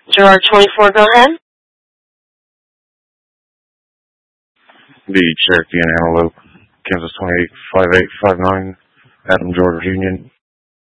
Gerard 24, go ahead. The Cherokee and Antelope, Kansas 285859, Adam George Union.